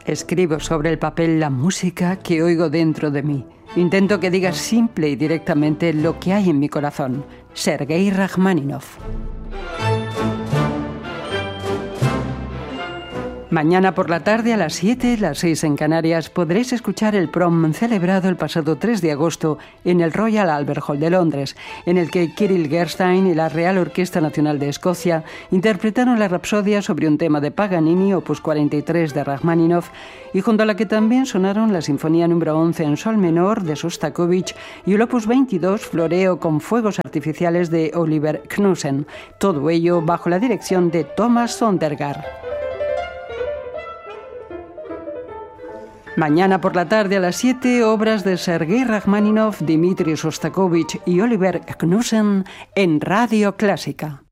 Escribo sobre el papel la música que oigo dentro de mí. Intento que digas simple y directamente lo que hay en mi corazón. Sergei Rachmaninoff. Mañana por la tarde a las 7, las 6 en Canarias, podréis escuchar el prom celebrado el pasado 3 de agosto en el Royal Albert Hall de Londres, en el que Kirill Gerstein y la Real Orquesta Nacional de Escocia interpretaron la rapsodia sobre un tema de Paganini, opus 43 de Rachmaninoff, y junto a la que también sonaron la Sinfonía número 11 en sol menor de Sostakovich y el opus 22, Floreo con fuegos artificiales de Oliver Knudsen. Todo ello bajo la dirección de Thomas Sondergaard. Mañana por la tarde a las 7, obras de Sergei Rachmaninoff, Dmitri Sostakovich y Oliver Knudsen en Radio Clásica.